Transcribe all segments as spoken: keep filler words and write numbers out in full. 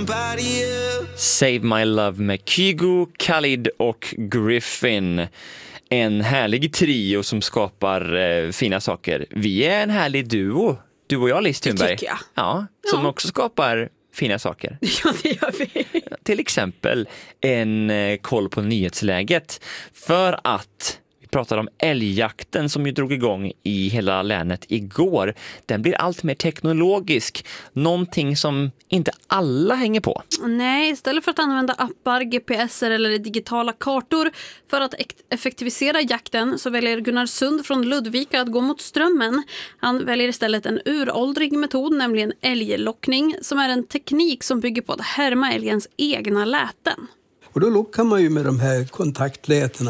somebody else. Save My Love med Kygo, Khalid och Griffin. En härlig trio som skapar eh, fina saker. Vi är en härlig duo. Du och jag, Liz Thunberg. Det tycker jag. Ja, som Ja. också skapar fina saker. Ja, det gör vi. Till exempel en eh, koll på nyhetsläget. För att vi pratade om älgjakten som ju drog igång i hela länet igår. Den blir allt mer teknologisk. Någonting som inte alla hänger på. Nej, istället för att använda appar, G P S eller digitala kartor för att effektivisera jakten så väljer Gunnar Sund från Ludvika att gå mot strömmen. Han väljer istället en uråldrig metod, nämligen älglockning, som är en teknik som bygger på att härma älgens egna läten. Och då lockar man ju med de här kontaktlätena.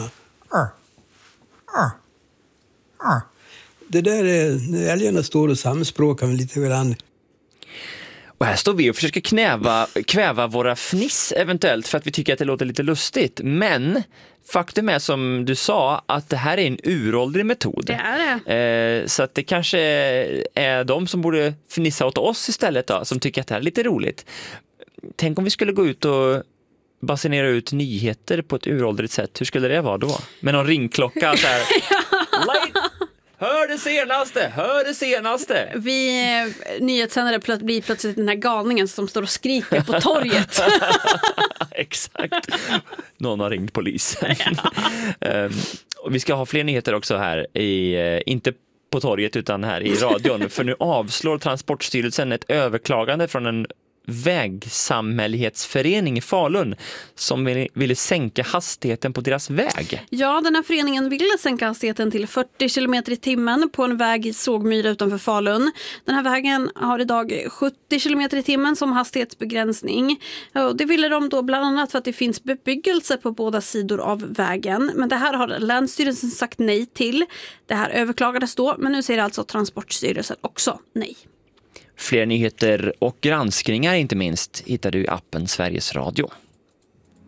Det där är när älgarna står och samspråkar lite grann. Och här står vi och försöker knäva, kväva våra fniss eventuellt för att vi tycker att det låter lite lustigt. Men faktum är som du sa att det här är en uråldrig metod. Det är det. Eh, så att det kanske är de som borde fnissa åt oss istället då, som tycker att det här är lite roligt. Tänk om vi skulle gå ut och basinera ut nyheter på ett uråldrigt sätt. Hur skulle det vara då? Med någon ringklocka så här. Light. Hör det senaste, hör det senaste. Vi eh, nyhetssändare plöt- blir plötsligt den här galningen som står och skriker på torget. Exakt. Någon har ringt polisen. um, och vi ska ha fler nyheter också här, i, uh, inte på torget utan här i radion. För nu avslår Transportstyrelsen ett överklagande från en vägsamhällighetsförening i Falun som ville, ville sänka hastigheten på deras väg. Ja, den här föreningen ville sänka hastigheten till fyrtio kilometer i timmen på en väg i Sågmyra utanför Falun. Den här vägen har idag sjuttio kilometer i timmen som hastighetsbegränsning. Och det ville de då bland annat för att det finns bebyggelse på båda sidor av vägen. Men det här har Länsstyrelsen sagt nej till. Det här överklagades då, men nu säger alltså Transportstyrelsen också nej. Fler nyheter och granskningar inte minst hittar du i appen Sveriges Radio.